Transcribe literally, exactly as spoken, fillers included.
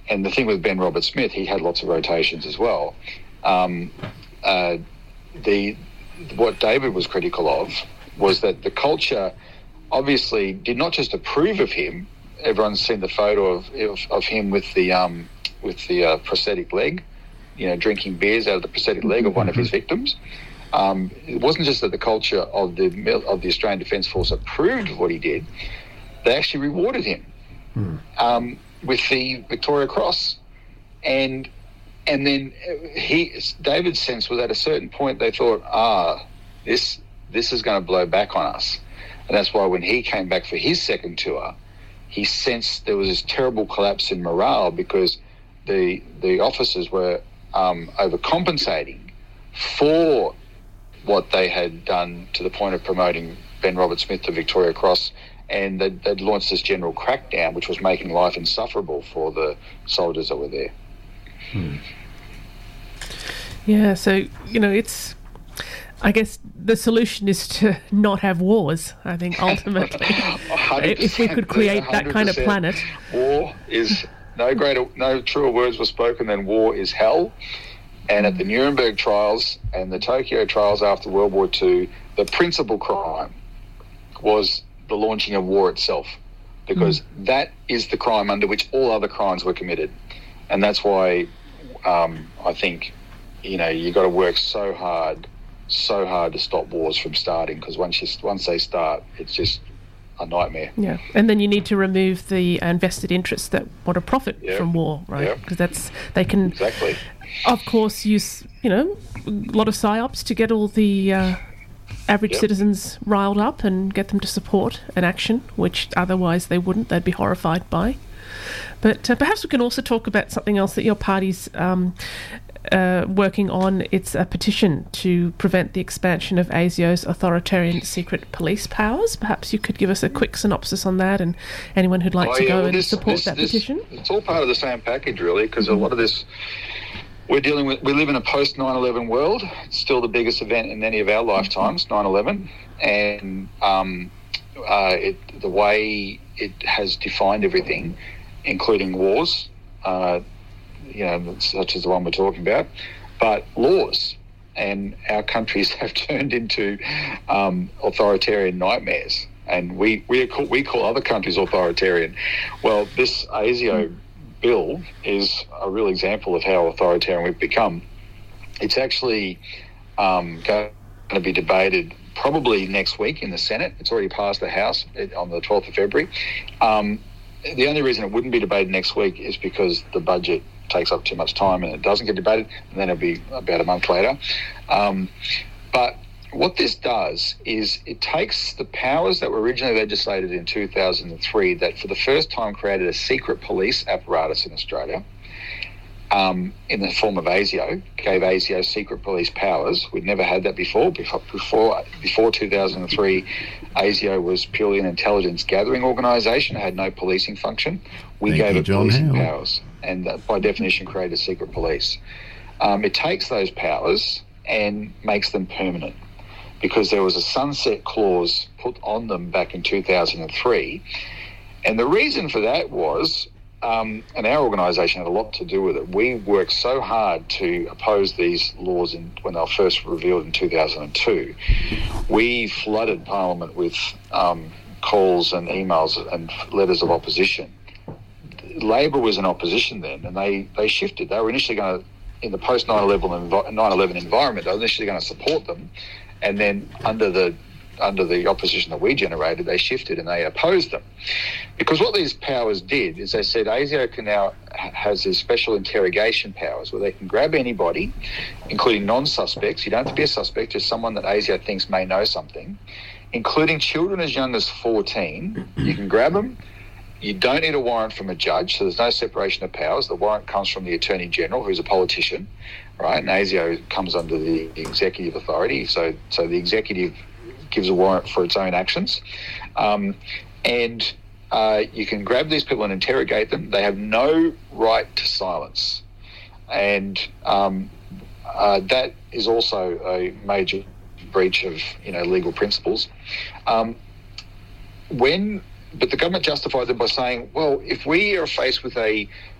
and the thing with Ben Roberts-Smith, he had lots of rotations as well. Um, uh, the what David was critical of was that the culture obviously did not just approve of him. Everyone's seen the photo of of, of him with the um, with the uh, prosthetic leg, you know, drinking beers out of the prosthetic leg of one of his victims. Um, it wasn't just that the culture of the of the Australian Defence Force approved of what he did; they actually rewarded him mm. um, with the Victoria Cross, and and then he David's sense was at a certain point they thought, ah, this this is going to blow back on us, and that's why when he came back for his second tour, he sensed there was this terrible collapse in morale because the the officers were um, overcompensating for what they had done to the point of promoting Ben Roberts-Smith to Victoria Cross, and they'd, they'd launched this general crackdown, which was making life insufferable for the soldiers that were there. Hmm. Yeah, so, you know, it's... I guess the solution is to not have wars, I think, ultimately. If we could create that kind of planet. War is... No greater, no truer words were spoken than war is hell. And at the Nuremberg trials and the Tokyo trials after World War Two, the principal crime was the launching of war itself, because mm. that is the crime under which all other crimes were committed. And that's why um, I think, you know, you got to work so hard, so hard to stop wars from starting, because once you, once they start, it's just a nightmare. Yeah, and then you need to remove the invested interests that want to profit yep. from war, right? Yep. Because that's they can, exactly. of course, use you know a lot of psyops to get all the uh, average yep. citizens riled up and get them to support an action which otherwise they wouldn't. They'd be horrified by. But uh, perhaps we can also talk about something else that your party's um, uh, working on. It's a petition to prevent the expansion of ASIO's authoritarian secret police powers. Perhaps you could give us a quick synopsis on that, and anyone who'd like oh, to yeah, go well, and this, support this, that this, petition. It's all part of the same package, really, because mm-hmm. a lot of this... We're dealing with, we live in a post nine eleven world. It's still the biggest event in any of our lifetimes, nine eleven. And um, uh, it, the way it has defined everything, including wars, uh, you know, such as the one we're talking about, but laws. And our countries have turned into um, authoritarian nightmares. And we, we, call, we call other countries authoritarian. Well, this ASIO bill is a real example of how authoritarian we've become. It's actually um, going to be debated probably next week in the Senate. It's already passed the House on the twelfth of February. Um, the only reason it wouldn't be debated next week is because the budget takes up too much time and it doesn't get debated, and then it'll be about a month later. Um, but what this does is it takes the powers that were originally legislated in two thousand three that for the first time created a secret police apparatus in Australia um, in the form of ASIO, gave ASIO secret police powers. We'd never had that before. Before before, before two thousand three, ASIO was purely an intelligence gathering organisation, it had no policing function. We Thank gave you, it John policing Hale. powers, and that by definition created secret police. Um, it takes those powers and makes them permanent, because there was a sunset clause put on them back in two thousand three. And the reason for that was, um, and our organisation had a lot to do with it, we worked so hard to oppose these laws in, when they were first revealed in two thousand two. We flooded Parliament with um, calls and emails and letters of opposition. Labor was in opposition then, and they, they shifted. They were initially going to, in the post nine eleven environment, they were initially going to support them. And then under the under the opposition that we generated, they shifted and they opposed them. Because what these powers did is they said ASIO can now has these special interrogation powers where they can grab anybody, including non-suspects. You don't have to be a suspect, just someone that ASIO thinks may know something, including children as young as fourteen. You can grab them. You don't need a warrant from a judge, so there's no separation of powers. The warrant comes from the Attorney General, who's a politician, right? And ASIO comes under the executive authority, so so the executive gives a warrant for its own actions. Um, and uh, you can grab these people and interrogate them. They have no right to silence. And um, uh, that is also a major breach of, you know, legal principles. Um, when... But the government justified them by saying, well, if we are faced with a